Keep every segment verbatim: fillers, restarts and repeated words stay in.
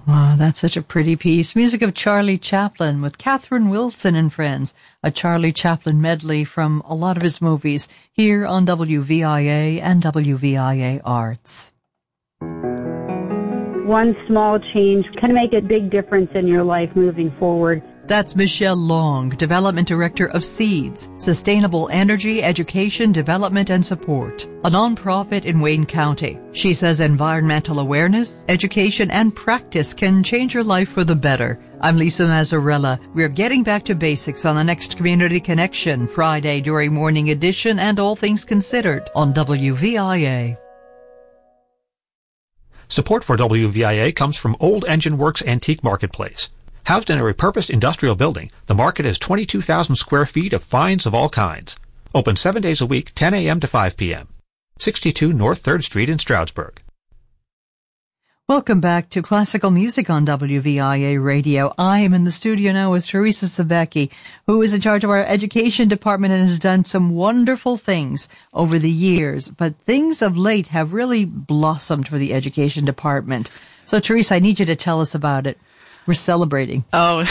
Wow, that's such a pretty piece. Music of Charlie Chaplin with Catherine Wilson and Friends, a Charlie Chaplin medley from a lot of his movies here on W V I A and W V I A Arts. One small change can make a big difference in your life moving forward. That's Michelle Long, Development Director of SEEDS, Sustainable Energy, Education, Development and Support, a nonprofit in Wayne County. She says environmental awareness, education and practice can change your life for the better. I'm Lisa Mazzarella. We're getting back to basics on the next Community Connection, Friday during Morning Edition and All Things Considered on W V I A. Support for W V I A comes from Old Engine Works Antique Marketplace. Housed in a repurposed industrial building, the market has twenty-two thousand square feet of finds of all kinds. Open seven days a week, ten a.m. to five p.m. sixty-two North third Street in Stroudsburg. Welcome back to Classical Music on W V I A Radio. I am in the studio now with Teresa Sabecki, who is in charge of our education department and has done some wonderful things over the years. But things of late have really blossomed for the education department. So, Teresa, I need you to tell us about it. We're celebrating. Oh,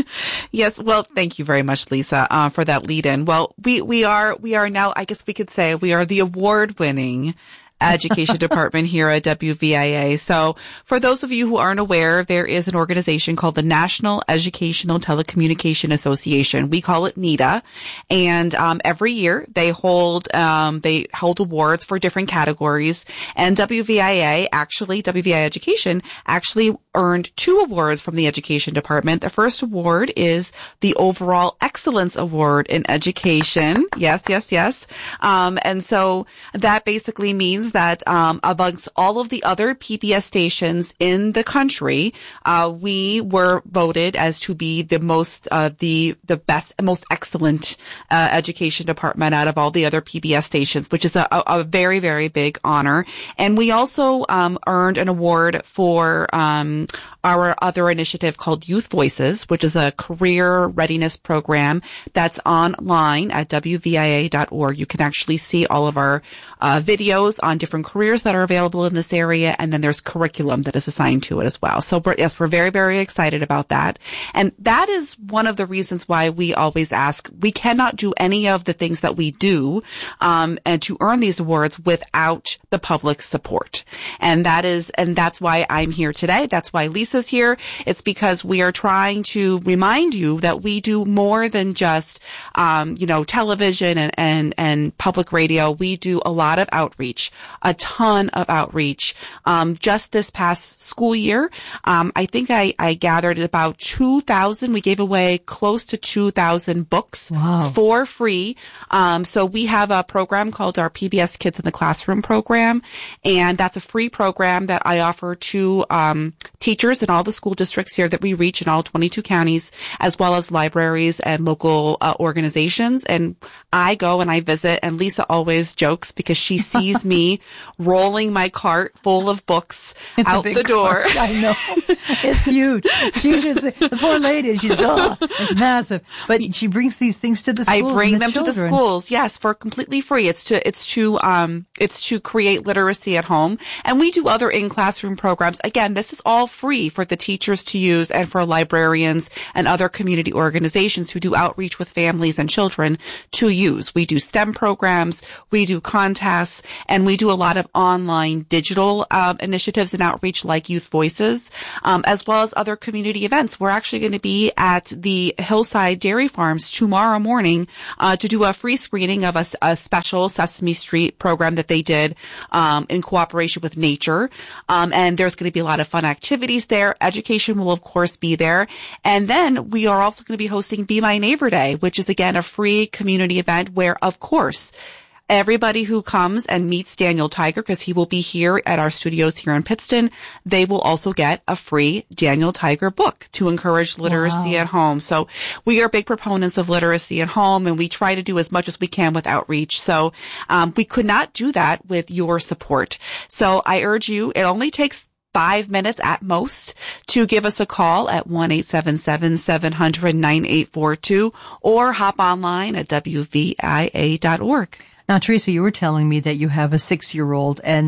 yes. Well, thank you very much, Lisa, uh, for that lead in. Well, we, we are, we are now, I guess we could say we are the award winning education department here at W V I A. So for those of you who aren't aware, there is an organization called the National Educational Telecommunication Association. We call it NETA. And, um, every year they hold, um, they hold awards for different categories. And W V I A actually, W V I A Education actually earned two awards from the education department. The first award is the Overall Excellence Award in Education. Yes, yes, yes. Um, and so that basically means that um, amongst all of the other P B S stations in the country, uh, we were voted as to be the most, uh, the the best, most excellent uh, education department out of all the other P B S stations, which is a, a very, very big honor. And we also um, earned an award for um, our other initiative called Youth Voices, which is a career readiness program that's online at W V I A dot org. You can actually see all of our uh, videos on different careers that are available in this area, and then there's curriculum that is assigned to it as well. So we're, yes, we're very, very excited about that. And that is one of the reasons why we always ask, we cannot do any of the things that we do um, and to earn these awards without the public support. And that is, and that's why I'm here today. That's why Lisa's here. It's because we are trying to remind you that we do more than just, um, you know, television and, and, and public radio. We do a lot of outreach. A ton of outreach. Um, just this past school year, um, I think I, I gathered about two thousand. We gave away close to two thousand books wow. for free. Um, so we have a program called our P B S Kids in the Classroom program, and that's a free program that I offer to um, teachers in all the school districts here that we reach in all twenty-two counties, as well as libraries and local uh, organizations. And I go and I visit, and Lisa always jokes because she sees me rolling my cart full of books it's out the door. Cart. I know. It's huge. She should say, the poor lady, she's, oh, it's massive. But she brings these things to the schools. I bring the them children. to the schools, yes, for completely free. It's to, it's to, um, it's to create literacy at home. And we do other in-classroom programs. Again, this is all free for the teachers to use and for librarians and other community organizations who do outreach with families and children to use. We do STEM programs, we do contests, and we do a lot of online digital um, initiatives and outreach like Youth Voices, um, as well as other community events. We're actually going to be at the Hillside Dairy Farms tomorrow morning uh, to do a free screening of a, a special Sesame Street program that they did um, in cooperation with nature. Um, and there's going to be a lot of fun activities there. Education will, of course, be there. And then we are also going to be hosting Be My Neighbor Day, which is, again, a free community event where, of course, everybody who comes and meets Daniel Tiger, because he will be here at our studios here in Pittston, they will also get a free Daniel Tiger book to encourage literacy wow. at home. So we are big proponents of literacy at home, and we try to do as much as we can with outreach. So um, we could not do that with your support. So I urge you, it only takes five minutes at most to give us a call at one eight seven seven, seven hundred, nine eight four two or hop online at W V I A dot org. Now, Teresa, you were telling me that you have a six-year-old, and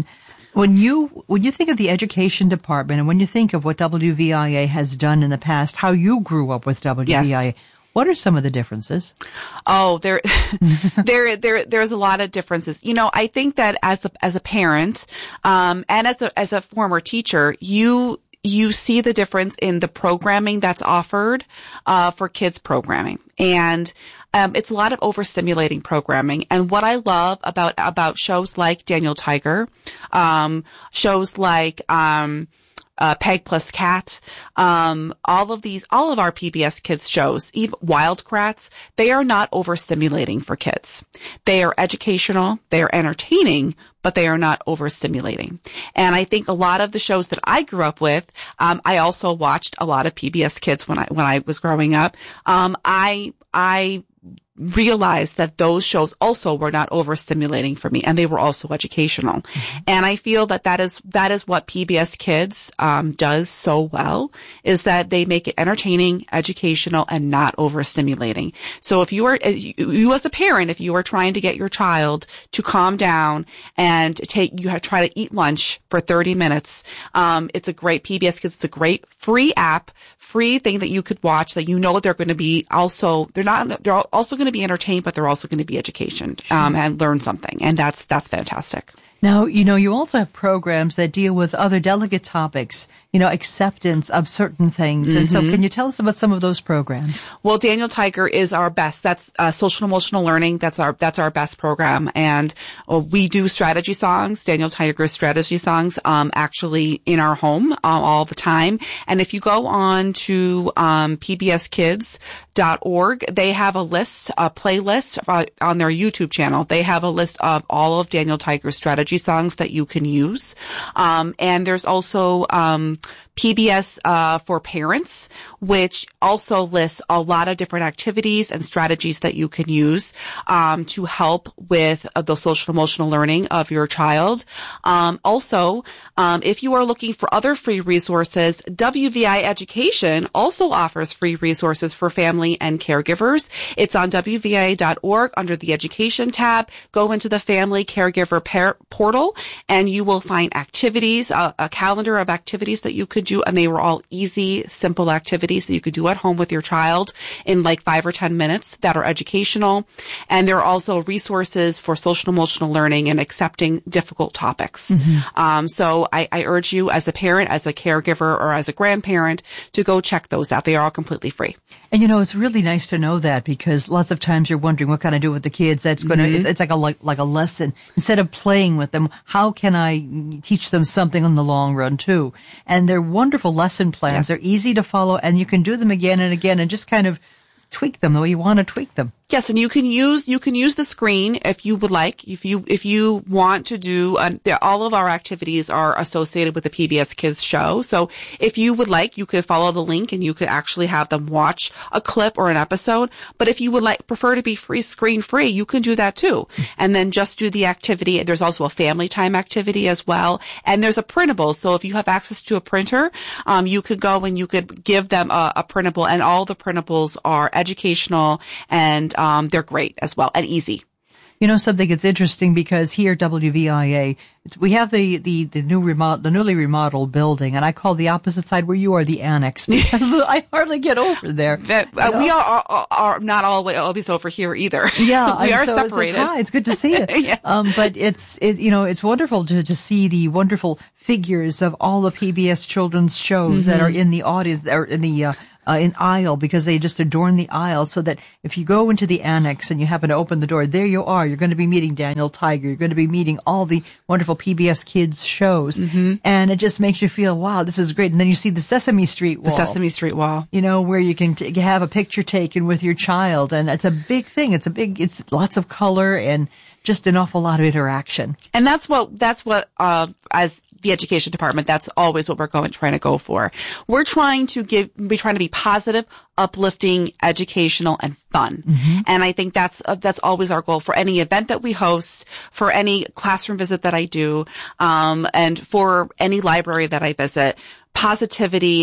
When you when you think of the education department and when you think of what W V I A has done in the past, how you grew up with W V I A, yes. What are some of the differences? Oh, there, there, there, there's a lot of differences. You know, I think that as a, as a parent, um, and as a, as a former teacher, you, you see the difference in the programming that's offered, uh, for kids programming. And, um, it's a lot of overstimulating programming. And what I love about, about shows like Daniel Tiger, um, shows like, um, Uh, Peg Plus Cat, um, all of these, all of our P B S Kids shows, even Wildcrats, they are not overstimulating for kids. They are educational, they are entertaining, but they are not overstimulating. And I think a lot of the shows that I grew up with, um, I also watched a lot of P B S Kids when I, when I was growing up. Um, I, I, realized that those shows also were not overstimulating for me, and they were also educational. Mm-hmm. And I feel that that is that is what P B S Kids um does so well, is that they make it entertaining, educational, and not overstimulating. So if you are you as a parent, if you are trying to get your child to calm down and take you have try to eat lunch for thirty minutes, um it's a great P B S Kids. It's a great free app, free thing that you could watch that you know they're going to be also they're not they're also going to be entertained, but they're also going to be education, um, and learn something. And that's, that's fantastic. Now, you know, you also have programs that deal with other delicate topics, you know, acceptance of certain things. Mm-hmm. And so can you tell us about some of those programs? Well, Daniel Tiger is our best. That's uh, social emotional learning. That's our, that's our best program. And uh, we do strategy songs, Daniel Tiger's strategy songs, um, actually in our home uh, all the time. And if you go on to um, P B S kids dot org, they have a list, a playlist uh, on their YouTube channel. They have a list of all of Daniel Tiger's strategy songs that you can use. Um, and there's also, um, P B S, uh, for parents, which also lists a lot of different activities and strategies that you can use, um, to help with uh, the social emotional learning of your child. Um, also, um, if you are looking for other free resources, W V I Education also offers free resources for family and caregivers. It's on W V I A dot org under the Education tab. Go into the Family Caregiver par- portal and you will find activities, uh, a calendar of activities that you could do, and they were all easy, simple activities that you could do at home with your child in like five or ten minutes that are educational. And there are also resources for social emotional learning and accepting difficult topics. Mm-hmm. Um, so I, I urge you as a parent, as a caregiver, or as a grandparent to go check those out. They are all completely free. And you know, it's really nice to know that, because lots of times you're wondering, what can I do with the kids? That's going to, mm-hmm. it's, it's like a, like, like a lesson. Instead of playing with them, how can I teach them something in the long run too? And they're wonderful lesson plans. Yeah. They're easy to follow, and you can do them again and again and just kind of tweak them the way you want to tweak them. Yes, and you can use you can use the screen if you would like. If you if you want to do, uh, all of our activities are associated with the P B S Kids show. So if you would like, you could follow the link and you could actually have them watch a clip or an episode. But if you would like prefer to be free screen free, you can do that too. And then just do the activity. There's also a family time activity as well, and there's a printable. So if you have access to a printer, um, you could go and you could give them a, a printable, and all the printables are educational and Um, they're great as well and easy. You know something, it's interesting because here at W V I A, we have the, the, the new remodel, the newly remodeled building, and I call the opposite side where you are the annex, because I hardly get over there. But, uh, we are, are, are not always, always over here either. Yeah. we are so separated. It's, hi, it's good to see you. Yeah. Um, but it's, it, you know, it's wonderful to, to see the wonderful figures of all the P B S children's shows mm-hmm. that are in the audience, or in the, uh, Uh, in aisle, because they just adorn the aisle, so that if you go into the annex and you happen to open the door, there you are. You're going to be meeting Daniel Tiger. You're going to be meeting all the wonderful P B S Kids shows. Mm-hmm. And it just makes you feel, wow, this is great. And then you see the Sesame Street wall. The Sesame Street wall. You know, where you can t- have a picture taken with your child. And it's a big thing. It's a big, it's lots of color and just an awful lot of interaction. And that's what, that's what, uh, as the education department, that's always what we're going, trying to go for. We're trying to give, we're trying to be positive, uplifting, educational, and fun. Mm-hmm. And I think that's, uh, that's always our goal for any event that we host, for any classroom visit that I do, um, and for any library that I visit. Positivity,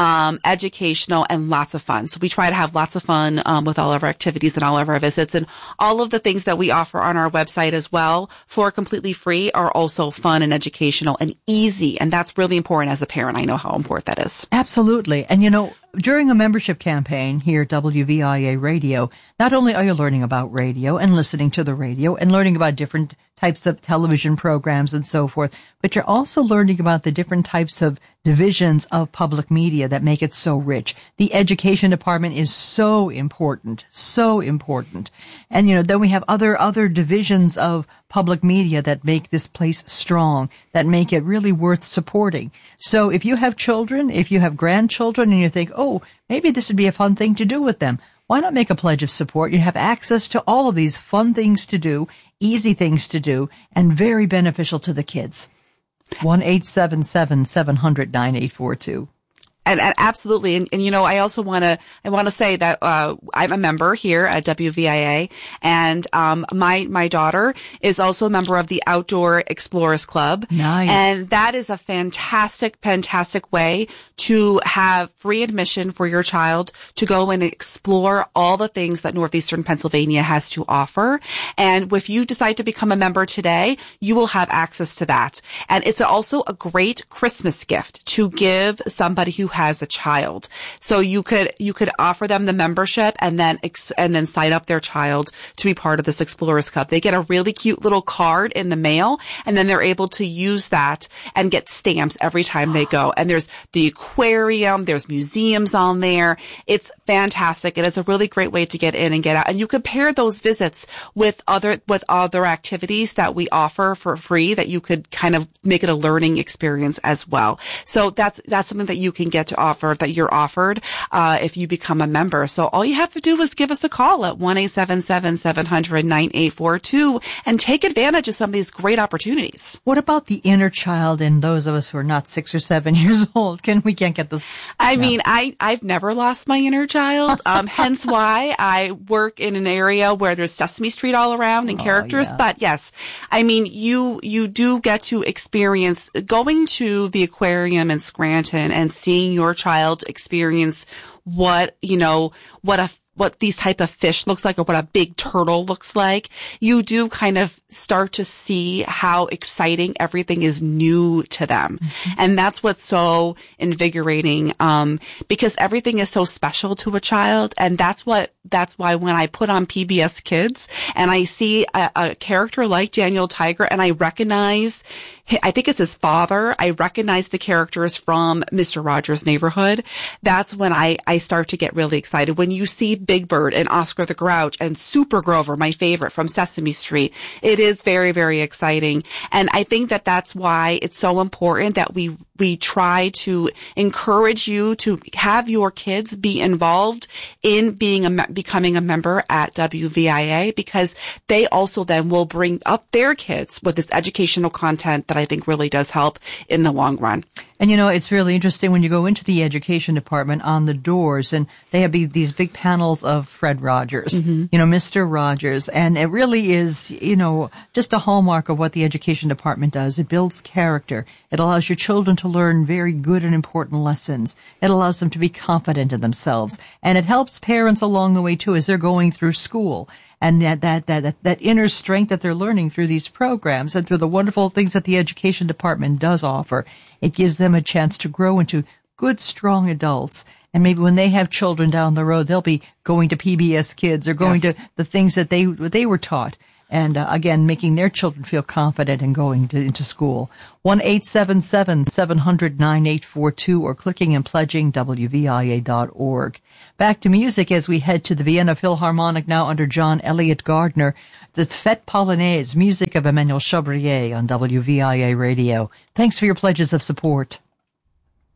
um, educational, and lots of fun. So we try to have lots of fun um, with all of our activities and all of our visits, and all of the things that we offer on our website as well for completely free are also fun and educational and easy. And that's really important as a parent. I know how important that is. Absolutely. And you know, during a membership campaign here at W V I A Radio, not only are you learning about radio and listening to the radio and learning about different types of television programs and so forth, but you're also learning about the different types of divisions of public media that make it so rich. The education department is so important, so important. And, you know, then we have other, other divisions of public media that make this place strong, that make it really worth supporting. So if you have children, if you have grandchildren, and you think, oh, maybe this would be a fun thing to do with them, why not make a pledge of support? You have access to all of these fun things to do, easy things to do, and very beneficial to the kids. one eight seven seven, seven hundred, nine eight four two. And, and absolutely. And, and, you know, I also want to, I want to say that, uh, I'm a member here at W V I A, and, um, my, my daughter is also a member of the Outdoor Explorers Club. Nice. And that is a fantastic, fantastic way to have free admission for your child to go and explore all the things that Northeastern Pennsylvania has to offer. And if you decide to become a member today, you will have access to that. And it's also a great Christmas gift to give somebody who has a child. So you could, you could offer them the membership and then, ex- and then sign up their child to be part of this Explorers Club. They get a really cute little card in the mail, and then they're able to use that and get stamps every time they go. And there's the aquarium, there's museums on there. It's fantastic. And it's a really great way to get in and get out. And you could pair those visits with other, with other activities that we offer for free that you could kind of make it a learning experience as well. So that's, that's something that you can get to offer, that you're offered, uh, if you become a member. So all you have to do is give us a call at one eight seven seven, seven hundred, nine eight four two and take advantage of some of these great opportunities. What about the inner child in those of us who are not six or seven years old? Can we can't get this? I no. mean, I, I've never lost my inner child. Um, hence why I work in an area where there's Sesame Street all around and oh, characters. Yeah. But yes, I mean, you, you do get to experience going to the aquarium in Scranton and seeing your child experience what, you know, what a what these type of fish looks like or what a big turtle looks like. You do kind of start to see how exciting everything is new to them. Mm-hmm. And that's what's so invigorating, um, because everything is so special to a child. And that's what, that's why when I put on P B S Kids and I see a, a character like Daniel Tiger and I recognize, I think it's his father, I recognize the characters from Mister Rogers' Neighborhood. That's when I, I start to get really excited. When you see Big Bird and Oscar the Grouch and Super Grover, my favorite from Sesame Street, it is very, very exciting. And I think that that's why it's so important that we, we try to encourage you to have your kids be involved in being a, becoming a member at W V I A, because they also then will bring up their kids with this educational content that I think really does help in the long run. And, you know, it's really interesting when you go into the education department on the doors and they have these big panels of Fred Rogers, mm-hmm. you know, Mister Rogers. And it really is, you know, just a hallmark of what the education department does. It builds character. It allows your children to learn very good and important lessons. It allows them to be confident in themselves. And it helps parents along the way, too, as they're going through school. And that, that, that, that inner strength that they're learning through these programs and through the wonderful things that the education department does offer, it gives them a chance to grow into good, strong adults. And maybe when they have children down the road, they'll be going to P B S Kids or going yes. to the things that they, they were taught. And uh, again, making their children feel confident in going to, into school. one eight seven seven, seven hundred, nine eight four two or clicking and pledging W V I A dot org. Back to music as we head to the Vienna Philharmonic now under John Elliott Gardner. This Fête Polonaise, music of Emmanuel Chabrier on W V I A Radio. Thanks for your pledges of support.